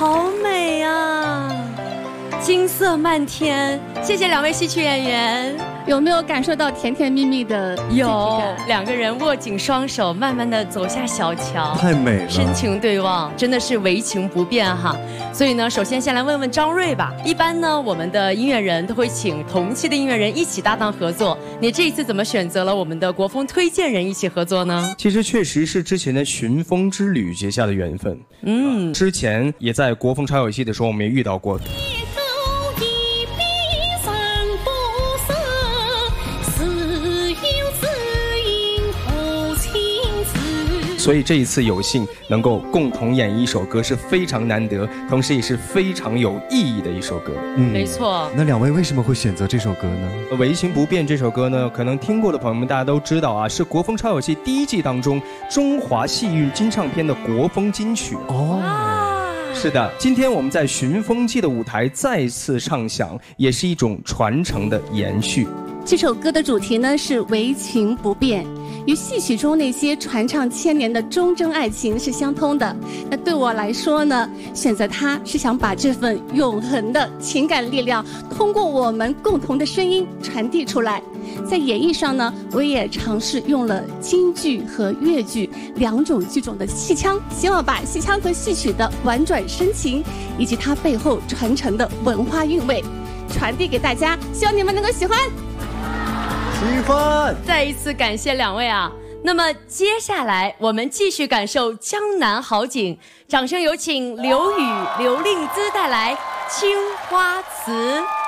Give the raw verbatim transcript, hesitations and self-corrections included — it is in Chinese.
好美啊，金色漫天。谢谢两位戏曲演员。 有没有感受到甜甜蜜蜜的？ 有，两个人握紧双手，慢慢的走下小桥， 太美了， 深情对望，真的是唯情不变哈。所以呢，首先先来问问张瑞吧。一般呢，我们的音乐人都会请同期的音乐人一起搭档合作，你这一次怎么选择了我们的国风推荐人一起合作呢？ 其实确实是之前的寻风之旅结下的缘分。嗯，之前也在国风超有戏的时候，我们也遇到过。所以这一次有幸能够共同演绎一首歌是非常难得，同时也是非常有意义的一首歌。 嗯，没错。 那两位为什么会选择这首歌呢？ 唯情不变这首歌呢，可能听过的朋友们大家都知道啊，是国风超有戏第一季当中中华戏韵金唱片的国风金曲。哦，是的，今天我们在寻风记的舞台再次唱响，也是一种传承的延续。 这首歌的主题呢是唯情不变，与戏曲中那些传唱千年的忠贞爱情是相通的。那对我来说呢，选择它是想把这份永恒的情感力量通过我们共同的声音传递出来。在演绎上呢，我也尝试用了京剧和粤剧两种剧种的戏腔，希望把戏腔和戏曲的婉转深情以及它背后传承的文化韵味传递给大家，希望你们能够喜欢。 喜欢！ 再一次感谢两位啊！那么接下来我们继续感受江南好景，掌声有请刘宇、刘令姿带来《青花瓷》。